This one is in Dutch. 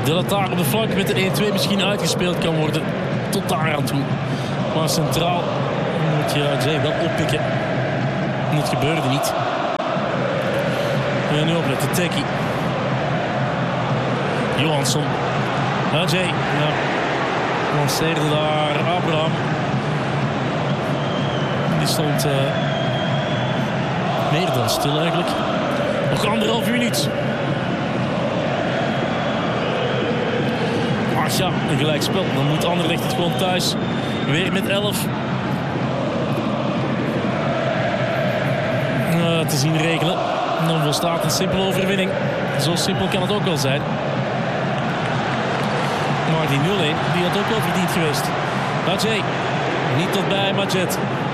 De Latar op de flank met de 1-2 misschien uitgespeeld kan worden. Tot daar aan toe. Maar centraal moet je Ajay wel oppikken. En dat gebeurde niet. En nu opletten, Tekkie. Johansson. Ajay. Ja. Lanceerde daar Abraham. Die stond meer dan stil eigenlijk. Nog 1,5 minuut. Ach ja, een gelijkspel. Dan moet Anderlecht het gewoon thuis weer met 11 te zien regelen. En dan volstaat een simpele overwinning. Zo simpel kan het ook wel zijn. Maar die 0-1 die had ook wel verdiend geweest. Ajay, niet tot bij Madjet.